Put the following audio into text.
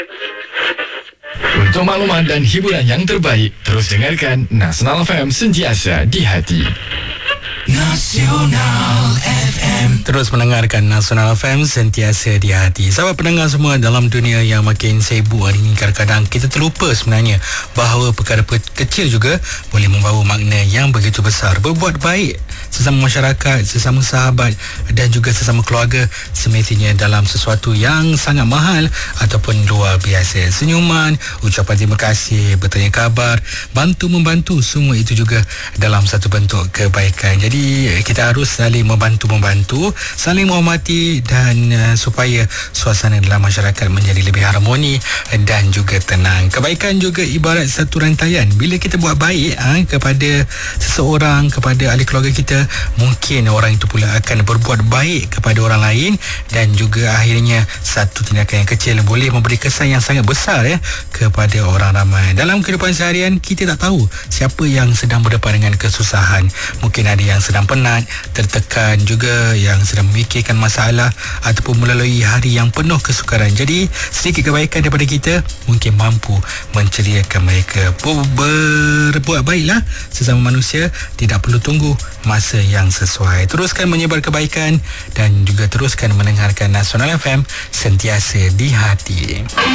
Untuk maklumat dan hiburan yang terbaik, terus dengarkan Nasional FM, sentiasa di hati. Nasional FM. Terus mendengarkan Nasional FM, sentiasa di hati. Sahabat pendengar semua, dalam dunia yang makin sibuk hari ini, kadang-kadang kita terlupa sebenarnya bahawa perkara kecil juga boleh membawa makna yang begitu besar. Berbuat baik sesama masyarakat, sesama sahabat dan juga sesama keluarga semestinya dalam sesuatu yang sangat mahal ataupun luar biasa. Senyuman, ucapan terima kasih, bertanya khabar, bantu-membantu, semua itu juga dalam satu bentuk kebaikan. Jadi kita harus saling membantu-membantu, saling menghormati dan supaya suasana dalam masyarakat menjadi lebih harmoni dan juga tenang. Kebaikan juga ibarat satu rantaian. Bila kita buat baik kepada seseorang, kepada ahli keluarga kita, mungkin orang itu pula akan berbuat baik kepada orang lain dan juga akhirnya satu tindakan yang kecil boleh memberi kesan yang sangat besar kepada orang ramai. Dalam kehidupan seharian, kita tak tahu siapa yang sedang berdepan dengan kesusahan. Mungkin ada yang sedang penat, tertekan, juga yang sedang memikirkan masalah ataupun melalui hari yang penuh kesukaran. Jadi sedikit kebaikan daripada kita mungkin mampu menceriakan mereka. Berbuat baiklah sesama manusia, tidak perlu tunggu masa yang sesuai. Teruskan menyebar kebaikan dan juga teruskan mendengarkan Nasional FM, sentiasa di hati.